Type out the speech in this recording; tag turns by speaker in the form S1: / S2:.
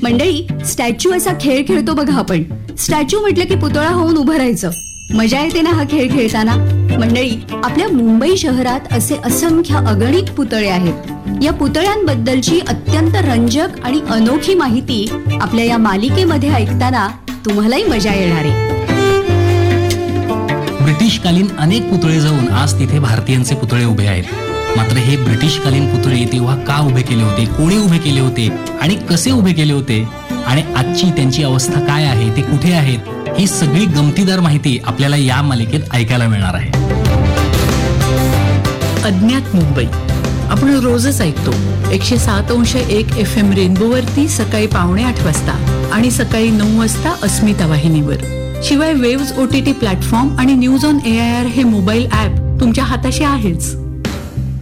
S1: मंडळी, स्टॅच्यू असा खेळ खेळतो बघा आपण. स्टॅच्यू म्हटलं की पुतळा होऊन उभं राहायचं. मजा येते ना हा खेळ खेळताना. मंडळी, आपल्या मुंबई शहरात असे असंख्य अगणित पुतळे आहेत. या पुतळ्यांबद्दलची अत्यंत रंजक आणि अनोखी माहिती आपल्या या मालिकेमध्ये ऐकताना तुम्हालाही मजा येणार आहे.
S2: ब्रिटिशकालीन अनेक पुतळे जाऊन आज तिथे भारतीयांचे पुतळे उभे आहेत. मात्र हे ब्रिटिशकालीन पुतळे तेव्हा का उभे केले होते, कोणी उभे केले होते आणि कसे उभे केले होते आणि आजची त्यांची अवस्था काय आहे, ते कुठे आहेत, ही सगळी गमतीदार माहिती आपल्याला या मालिकेत ऐकायला मिळणार आहे.
S3: अज्ञात मुंबई आपण रोजच ऐकतो. 107.1 FM रेनबोवरती सकाळी 7:45 वाजता आणि सकाळी 9 वाजता अस्मिता वाहिनीवर. शिवाय वेव्ज OTT प्लॅटफॉर्म आणि न्यूज ऑन AIR हे मोबाईल ऍप तुमच्या हाताशी आहेच.